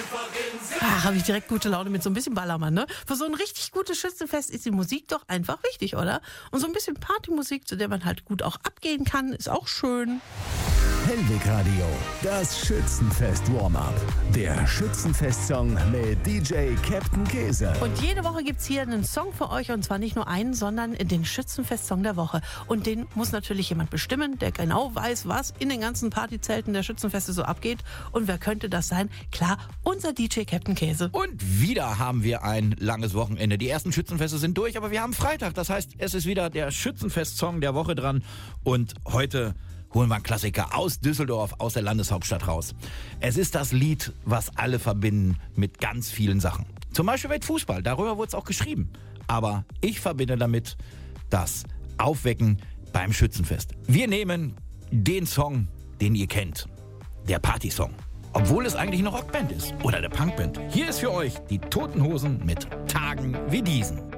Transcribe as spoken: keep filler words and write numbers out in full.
Ach, habe ich direkt gute Laune mit so ein bisschen Ballermann, ne? Für so ein richtig gutes Schützenfest ist die Musik doch einfach wichtig, oder? Und so ein bisschen Partymusik, zu der man halt gut auch abgehen kann, ist auch schön. Hellwig Radio, das Schützenfest Warm-Up. Der Schützenfest-Song mit D J Captain Käse. Und jede Woche gibt's hier einen Song für euch, und zwar nicht nur einen, sondern den Schützenfest-Song der Woche. Und den muss natürlich jemand bestimmen, der genau weiß, was in den ganzen Partyzelten der Schützenfeste so abgeht. Und wer könnte das sein? Klar, unser D J Captain Käse. Und wieder haben wir ein langes Wochenende. Die ersten Schützenfeste sind durch, aber wir haben Freitag. Das heißt, es ist wieder der Schützenfest-Song der Woche dran. Und heute holen wir einen Klassiker aus Düsseldorf, aus der Landeshauptstadt raus. Es ist das Lied, was alle verbinden mit ganz vielen Sachen. Zum Beispiel mit Fußball, darüber wurde es auch geschrieben. Aber ich verbinde damit das Aufwecken beim Schützenfest. Wir nehmen den Song, den ihr kennt, der Partysong. Obwohl es eigentlich eine Rockband ist oder eine Punkband. Hier ist für euch die Toten Hosen mit Tagen wie diesen.